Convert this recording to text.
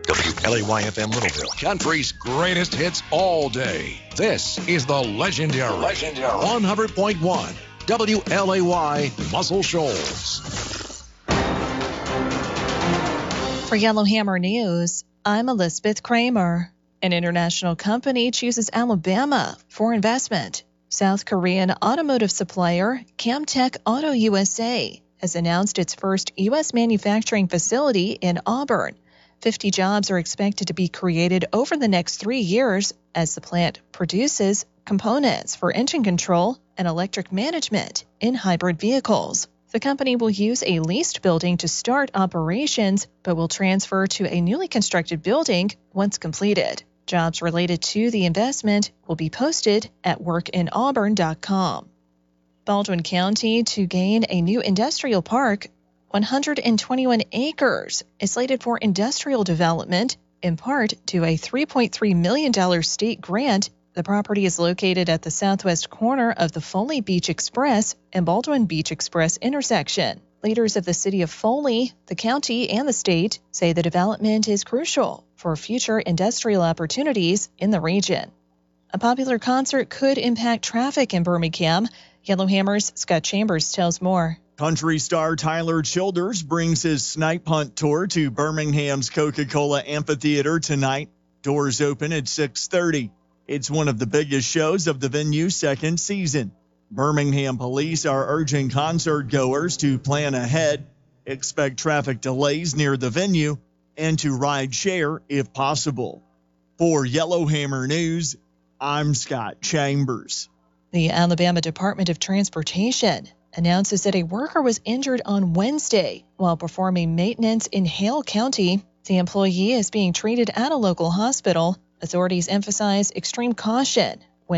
WLAY-FM Littleville, country's greatest hits all day. This is the legendary 100.1 WLAY Muscle Shoals. For Yellowhammer News, I'm Elizabeth Kramer. An international company chooses Alabama for investment. South Korean automotive supplier Camtech Auto USA has announced its first U.S. manufacturing facility in Auburn. 50 jobs are expected to be created over the next 3 years as the plant produces components for engine control and electric management in hybrid vehicles. The company will use a leased building to start operations, but will transfer to a newly constructed building once completed. Jobs related to the investment will be posted at workinauburn.com. Baldwin County to gain a new industrial park. 121 acres is slated for industrial development, in part to a $3.3 million state grant. The property is located at the southwest corner of the Foley Beach Express and Baldwin Beach Express intersection. Leaders of the city of Foley, the county, and the state say the development is crucial for future industrial opportunities in the region. A popular concert could impact traffic in Birmingham. Yellowhammer's Scott Chambers tells more. Country star Tyler Childers brings his Snipe Hunt tour to Birmingham's Coca-Cola Amphitheater tonight. Doors open at 6:30. It's one of the biggest shows of the venue's second season. Birmingham police are urging concert goers to plan ahead, expect traffic delays near the venue, and to ride share if possible. For Yellowhammer News, I'm Scott Chambers. The Alabama Department of Transportation announces that a worker was injured on Wednesday while performing maintenance in Hale County. The employee is being treated at a local hospital. Authorities emphasize extreme caution